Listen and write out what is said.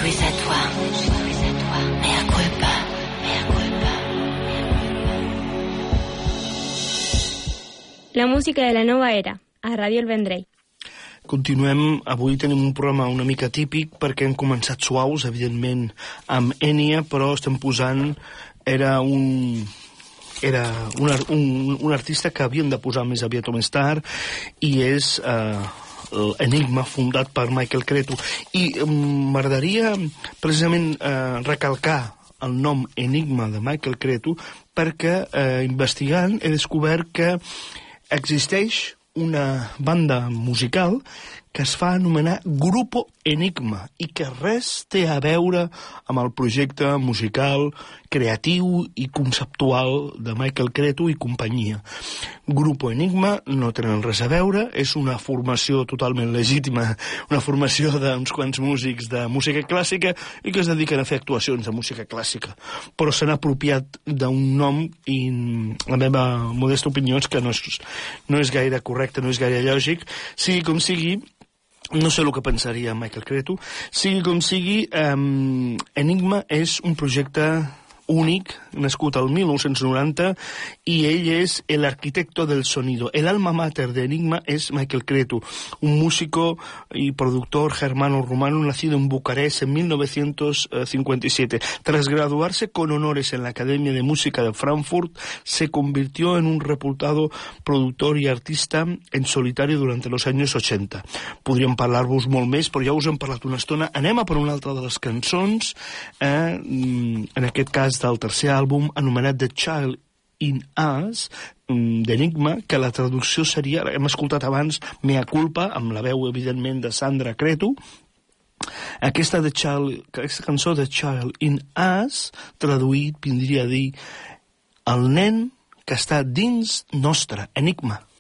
suis à toi, mea culpa, mea culpa. La música de la nova era, a Ràdio El Vendrell. Continuem, avui tenim un programa una mica típic perquè hem començat suaus, evidentment, amb Enya, però estem posant... Era un artista que havien de posar més aviat o més tard i és l'Enigma, fundat per Michael Cretu. I m'agradaria precisament recalcar el nom Enigma de Michael Cretu perquè investigant he descobert que existeix una banda musical que es fa anomenar Grupo Enigma i que res té a veure amb el projecte musical, creatiu i conceptual de Michael Cretu i companyia. Grupo Enigma no tenen res a veure, és una formació totalment legítima, una formació d'uns quants músics de música clàssica i que es dediquen a fer actuacions de música clàssica, però s'han apropiat d'un nom i la meva modesta opinió és que no és gaire correcte, no és gaire lògic. Sigui com sigui, no sé el que pensaria Michael Cretu. Sigui com sigui, Enigma és un projecte únic, nascut al 1990, y ell es el arquitecto del sonido. El alma mater de Enigma es Michael Cretu, un músico y productor germano-rumano nacido en Bucarest en 1957. Tras graduarse con honores en la Academia de Música de Frankfurt, se convirtió en un reputado productor y artista en solitario durante los años 80. Podríem parlar-vos molt més, però ja us hem parlat una estona. Anem a per una altra de les cançons, en aquest cas del tercer àlbum, anomenat The Child in Us, d'Enigma, que la traducció seria, hem escoltat abans, Mea Culpa, amb la veu, evidentment, de Sandra Cretu. Aquesta cançó, The Child in Us, traduït, vindria a dir el nen que està dins nostre, Enigma.